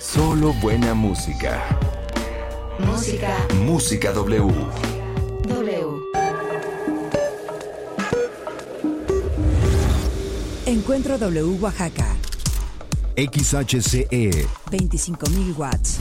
Solo buena música. Música W. Encuentro W Oaxaca. XHCE 25,000 watts.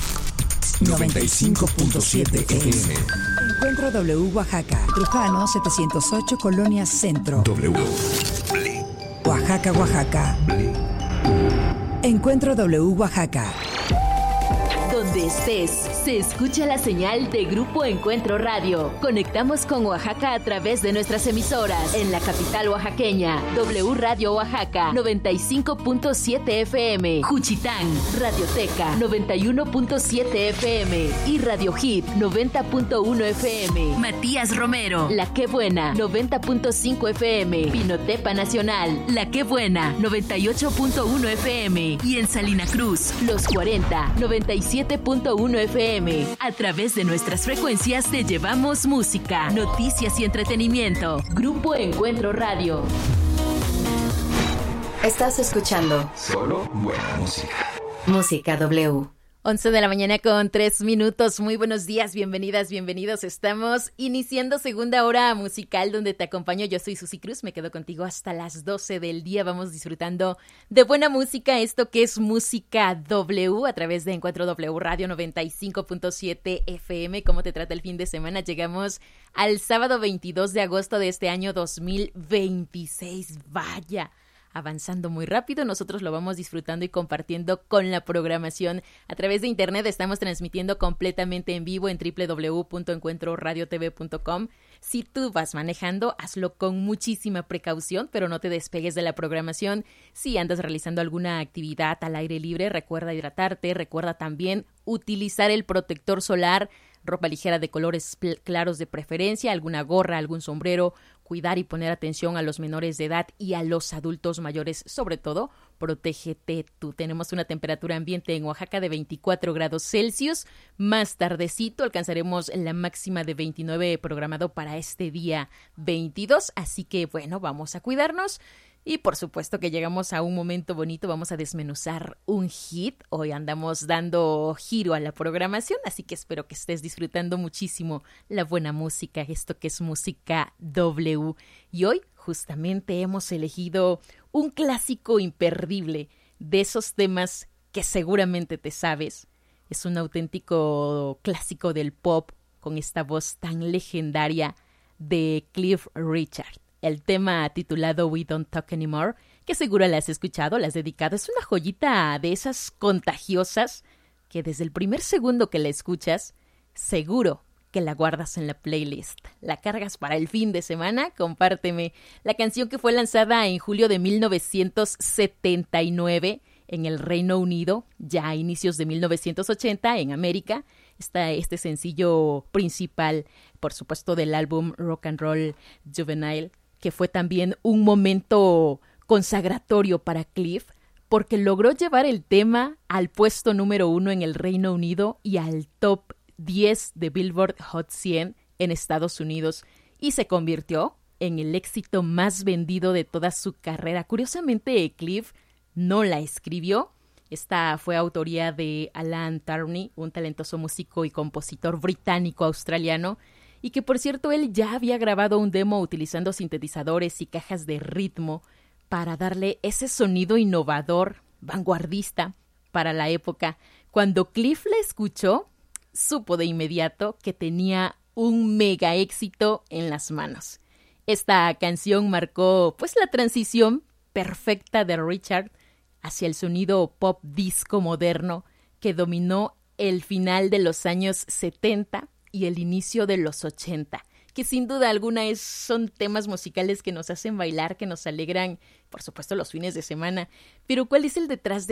95.7 FM. Encuentro W Oaxaca. Trujano 708 Colonia Centro. W. Oaxaca, Oaxaca. Encuentro W Oaxaca. Donde estés, se escucha la señal de Grupo Encuentro Radio. Conectamos con Oaxaca a través de nuestras emisoras. En la capital oaxaqueña, W Radio Oaxaca, 95.7 FM. Juchitán, Radioteca, 91.7 FM. Y Radio Hit, 90.1 FM. Matías Romero, La Qué Buena, 90.5 FM. Pinotepa Nacional, La Qué Buena, 98.1 FM. Y en Salina Cruz, Los 40, 97.1 FM. A través de nuestras frecuencias te llevamos música, noticias y entretenimiento. Grupo Encuentro Radio. Estás escuchando Solo buena música. Música W. 11 de la mañana con 3 minutos. Muy buenos días, bienvenidas, bienvenidos. Estamos iniciando segunda hora musical donde te acompaño. Yo soy Susi Cruz, me quedo contigo hasta las 12 del día. Vamos disfrutando de buena música, esto que es Música W a través de Encuentro W Radio 95.7 FM. ¿Cómo te trata el fin de semana? Llegamos al sábado 22 de agosto de este año 2026. Vaya, avanzando muy rápido, nosotros lo vamos disfrutando y compartiendo con la programación. A través de internet estamos transmitiendo completamente en vivo en www.encuentroradiotv.com. Si tú vas manejando, hazlo con muchísima precaución, pero no te despegues de la programación. Si andas realizando alguna actividad al aire libre, recuerda hidratarte, recuerda también utilizar el protector solar, ropa ligera de colores claros de preferencia, alguna gorra, algún sombrero, cuidar y poner atención a los menores de edad y a los adultos mayores, sobre todo, protégete tú. Tenemos una temperatura ambiente en Oaxaca de 24 grados Celsius, más tardecito alcanzaremos la máxima de 29 programado para este día 22, así que bueno, vamos a cuidarnos. Y por supuesto que llegamos a un momento bonito, vamos a desmenuzar un hit. Hoy andamos dando giro a la programación, así que espero que estés disfrutando muchísimo la buena música, esto que es Música W. Y hoy justamente hemos elegido un clásico imperdible de esos temas que seguramente te sabes. Es un auténtico clásico del pop con esta voz tan legendaria de Cliff Richard. El tema titulado We Don't Talk Anymore, que seguro la has escuchado, la has dedicado. Es una joyita de esas contagiosas que desde el primer segundo que la escuchas, seguro que la guardas en la playlist. La cargas para el fin de semana, compárteme. La canción que fue lanzada en julio de 1979 en el Reino Unido, ya a inicios de 1980 en América. Está este sencillo principal, por supuesto, del álbum Rock and Roll Juvenile, que fue también un momento consagratorio para Cliff, porque logró llevar el tema al puesto número 1 en el Reino Unido y al top 10 de Billboard Hot 100 en Estados Unidos, y se convirtió en el éxito más vendido de toda su carrera. Curiosamente, Cliff no la escribió. Esta fue autoría de Alan Tarney, un talentoso músico y compositor británico-australiano, y que por cierto él ya había grabado un demo utilizando sintetizadores y cajas de ritmo para darle ese sonido innovador, vanguardista para la época. Cuando Cliff la escuchó, supo de inmediato que tenía un mega éxito en las manos. Esta canción marcó pues la transición perfecta de Richard hacia el sonido pop disco moderno que dominó el final de los años 70 y el inicio de los 80, que sin duda alguna son temas musicales que nos hacen bailar, que nos alegran, por supuesto, los fines de semana. Pero ¿cuál es el detrás de